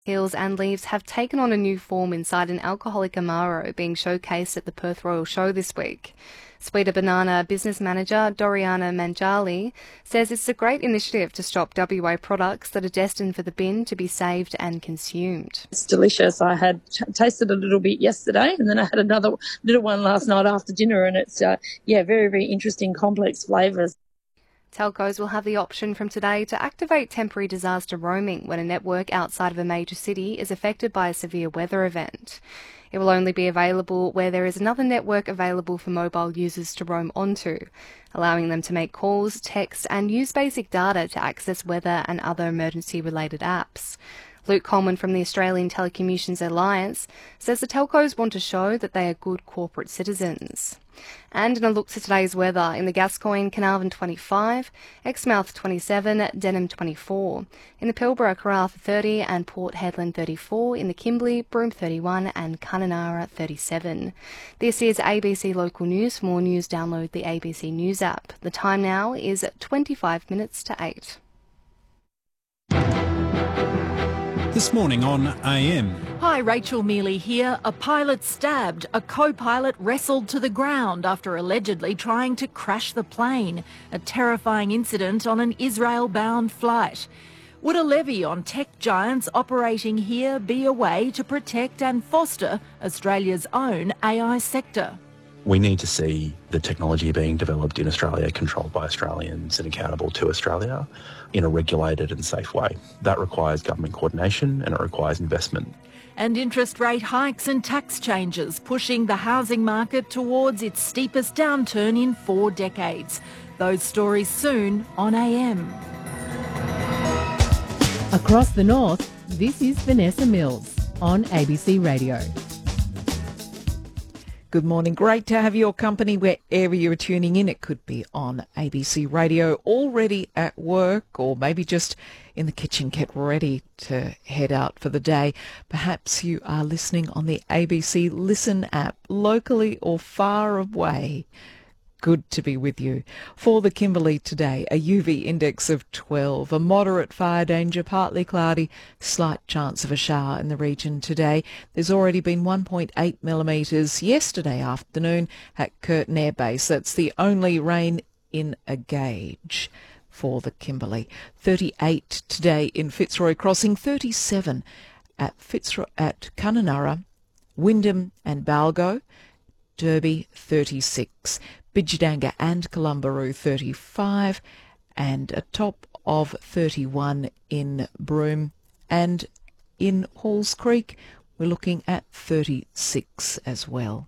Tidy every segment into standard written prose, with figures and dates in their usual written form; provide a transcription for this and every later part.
Hills and Leaves have taken on a new form inside an alcoholic Amaro being showcased at the Perth Royal Show this week. Sweeter Banana business manager Doriana Manjali says it's a great initiative to stop WA products that are destined for the bin to be saved and consumed. It's delicious. I had tasted a little bit yesterday and then I had another little one last night after dinner, and it's, very, very interesting, complex flavours. Telcos will have the option from today to activate temporary disaster roaming when a network outside of a major city is affected by a severe weather event. It will only be available where there is another network available for mobile users to roam onto, allowing them to make calls, text and use basic data to access weather and other emergency-related apps. Luke Coleman from the Australian Telecommunications Alliance says the telcos want to show that they are good corporate citizens. And in a look to today's weather, in the Gascoyne, Carnarvon 25, Exmouth 27, Denham 24, in the Pilbara, Karratha 30 and Port Hedland 34, in the Kimberley, Broome 31 and Kununurra 37. This is ABC Local News. For more news, download the ABC News app. The time now is 25 minutes to 8. This morning on AM. Hi, Rachel Mealy here. A pilot stabbed. A co-pilot wrestled to the ground after allegedly trying to crash the plane. A terrifying incident on an Israel-bound flight. Would a levy on tech giants operating here be a way to protect and foster Australia's own AI sector? We need to see the technology being developed in Australia, controlled by Australians and accountable to Australia in a regulated and safe way. That requires government coordination and it requires investment. And interest rate hikes and tax changes pushing the housing market towards its steepest downturn in 4 decades. Those stories soon on AM. Across the north, this is Vanessa Mills on ABC Radio. Good morning. Great to have your company wherever you're tuning in. It could be on ABC Radio, already at work, or maybe just in the kitchen, get ready to head out for the day. Perhaps you are listening on the ABC Listen app, locally or far away. Good to be with you. For the Kimberley today, a UV index of 12, a moderate fire danger, partly cloudy, slight chance of a shower in the region today. There's already been 1.8 millimetres yesterday afternoon at Curtin Air Base. That's the only rain in a gauge for the Kimberley. 38 today in Fitzroy Crossing, 37 at Kununurra, Wyndham and Balgo, Derby 36. Bidjadanga and Columbaroo 35 and a top of 31 in Broome, and in Halls Creek we're looking at 36 as well.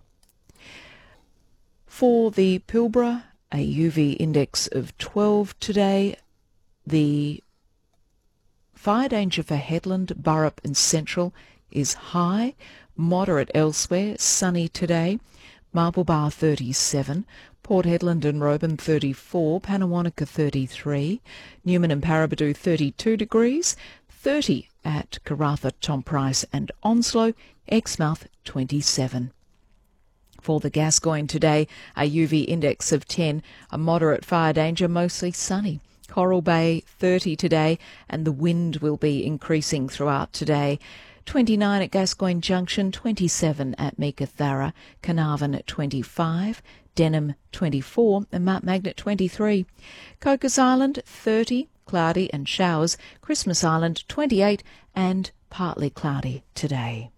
For the Pilbara, a UV index of 12 today. The fire danger for Hedland, Burrup and Central is high, moderate elsewhere, sunny today. Marble Bar 37, Port Hedland and Roban 34, Pannawonica 33, Newman and Paraburdoo 32 degrees, 30 at Karratha, Tom Price and Onslow, Exmouth 27. For the Gascoyne today, a UV index of 10, a moderate fire danger, mostly sunny. Coral Bay 30 today, and the wind will be increasing throughout today. 29 at Gascoyne Junction, 27 at Meekatharra, Carnarvon 25, Denham 24 and Mount Magnet 23. Cocos Island 30, cloudy and showers. Christmas Island 28 and partly cloudy today.